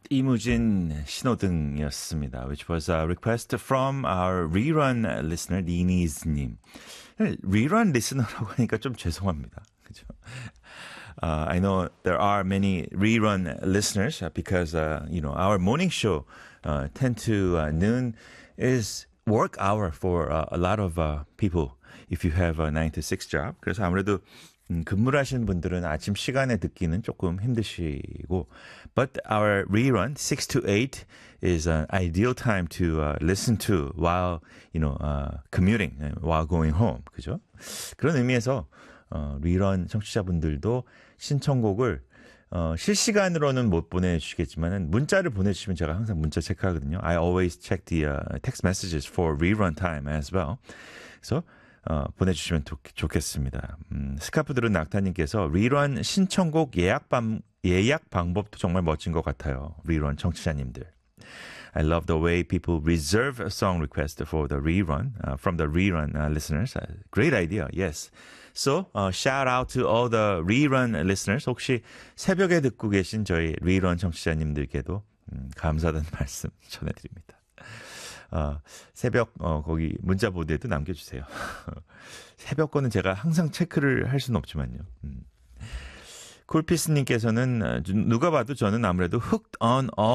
이무진 신호등이었습니다. Which was a request from our rerun listener, 니니즈님. rerun listener라고 하니까 좀 죄송합니다. 그죠? I know there are many rerun listeners because, our morning show 10 to noon is work hour for a lot of people if you have a 9 to 6 job. 그래서 아무래도 근무를 하시는 분들은 아침 시간에 듣기는 조금 힘드시고 but our rerun 6 to 8 is an ideal time to listen to while commuting, while going home. 그죠? 그런 의미에서 리런 청취자분들도 신청곡을 실시간으로는 못 보내주시겠지만 문자를 보내주시면 제가 항상 문자 체크하거든요. I always check the text messages for rerun time as well. 그래서 보내주시면 좋겠습니다. 스카프 들은 낙타님께서 리런 신청곡 예약 방법도 정말 멋진 것 같아요. 리런 청취자님들. I love the way people reserve a song request for the rerun, from the rerun listeners. Great idea, yes. So, shout out to all the rerun listeners. 혹시 새벽에 듣고 계신 저희 rerun 청취자님들께도 감사하다는 말씀 전해드립니다. 새벽 거기 문자 보드에도 남겨주세요. 새벽 거는 제가 항상 체크를 할 수는 없지만요. 쿨피스님께서는 누가 봐도 저는 아무래도 hooked on all